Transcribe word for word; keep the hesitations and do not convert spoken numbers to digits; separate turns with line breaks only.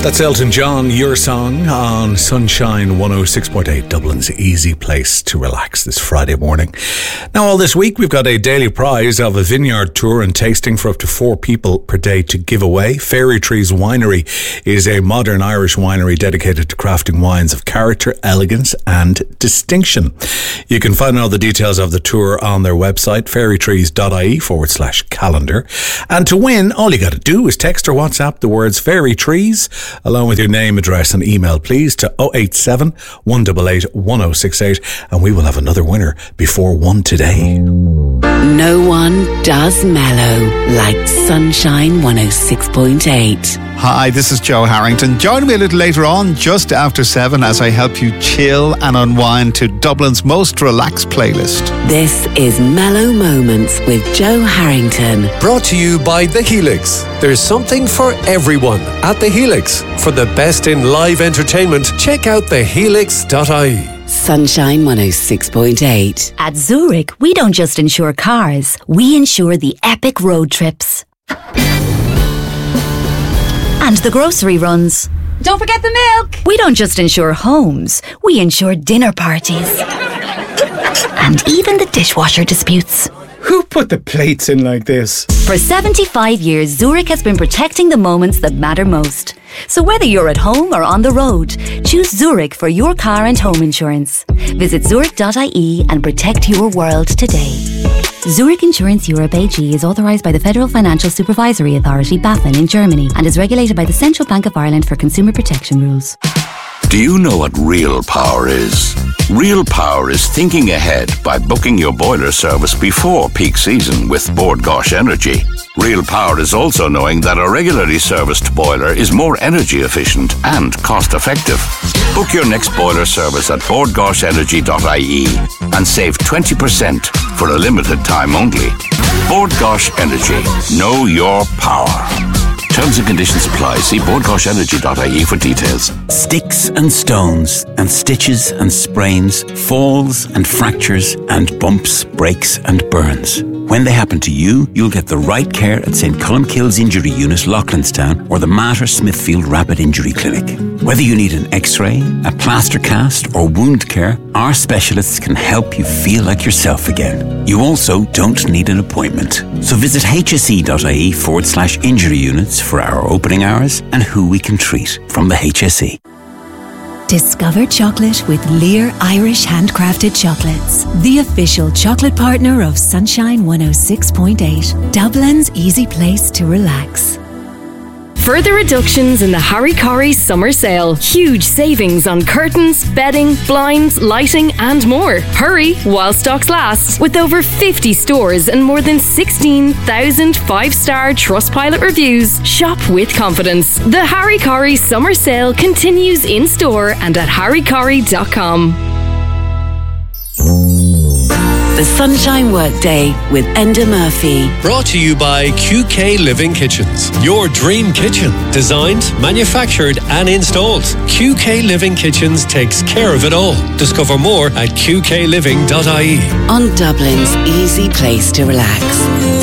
That's Elton John, Your Song, on Sunshine one oh six point eight, Dublin's easy place to relax this Friday morning. Now, all this week, we've got a daily prize of a vineyard tour and tasting for up to four people per day to give away. Fairy Trees Winery is a modern Irish winery dedicated to crafting wines of character, elegance and distinction. You can find all the details of the tour on their website, fairytrees.ie forward slash calendar. And to win, all you got to do is text or WhatsApp the words Fairy Trees along with your name, address and email, please, to oh eight seven, one eight eight, one oh six eight, and we will have another winner before one today.
No one does mellow like Sunshine one oh six point eight.
Hi, this is Joe Harrington. Join me a little later on, just after seven, as I help you chill and unwind to Dublin's most relaxed playlist.
This is Mellow Moments with Joe Harrington.
Brought to you by The Helix. There's something for everyone at The Helix. For the best in live entertainment, check out the helix dot I E.
Sunshine one oh six point eight.
At Zurich, we don't just insure cars, we insure the epic road trips. And the grocery runs.
Don't forget the milk!
We don't just insure homes, we insure dinner parties. And even the dishwasher disputes.
Who put the plates in like this?
For seventy-five years, Zurich has been protecting the moments that matter most. So whether you're at home or on the road, choose Zurich for your car and home insurance. Visit zurich dot I E and protect your world today. Zurich Insurance Europe A G is authorised by the Federal Financial Supervisory Authority, BaFin, in Germany and is regulated by the Central Bank of Ireland for consumer protection rules.
Do you know what real power is? Real power is thinking ahead by booking your boiler service before peak season with Bord Gáis Energy. Real power is also knowing that a regularly serviced boiler is more energy efficient and cost effective. Book your next boiler service at bord gáis energy dot I E and save twenty percent for a limited time only. Bord Gáis Energy. Know your power. Terms and conditions apply. See bord gáis energy dot I E for details.
Sticks and stones and stitches and sprains, falls and fractures and bumps, breaks and burns. When they happen to you, you'll get the right care at St Columkille's Injury Unit, Loughlinstown, or the Mater Smithfield Rapid Injury Clinic. Whether you need an X-ray, a plaster cast or wound care, our specialists can help you feel like yourself again. You also don't need an appointment. So visit hse.ie forward slash injury units for our opening hours and who we can treat from the H S E.
Discover chocolate with Lear Irish Handcrafted Chocolates, the official chocolate partner of Sunshine one oh six point eight, Dublin's easy place to relax.
Further reductions in the Harry Corrie summer sale. Huge savings on curtains, bedding, blinds, lighting and more. Hurry while stocks last. With over fifty stores and more than sixteen thousand five-star Trustpilot reviews, shop with confidence. The Harry Corrie summer sale continues in store and at harry corrie dot com.
The Sunshine Workday with Enda Murphy.
Brought to you by Q K Living Kitchens. Your dream kitchen. Designed, manufactured and installed. Q K Living Kitchens takes care of it all. Discover more at q k living dot I E.
On Dublin's easy place to relax.